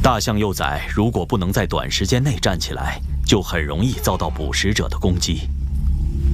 大象幼崽如果不能在短时间内站起来，就很容易遭到捕食者的攻击。